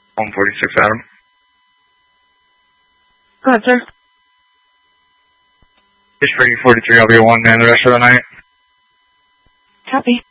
146 Adam. Go ahead, sir. District 43, I'll be a one man the rest of the night. Copy.